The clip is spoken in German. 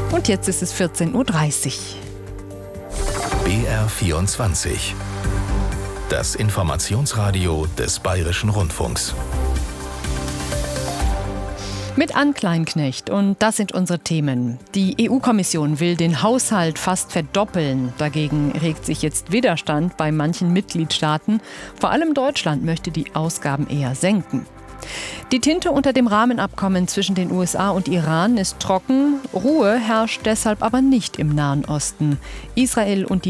Und jetzt ist es 14:30 Uhr. BR24. Das Informationsradio des Bayerischen Rundfunks. Mit Ann Kleinknecht, und das sind unsere Themen. Die EU-Kommission will den Haushalt fast verdoppeln. Dagegen regt sich jetzt Widerstand bei manchen Mitgliedstaaten. Vor allem Deutschland möchte die Ausgaben eher senken. Die Tinte unter dem Rahmenabkommen zwischen den USA und Iran ist trocken. Ruhe herrscht deshalb aber nicht im Nahen Osten. Israel und die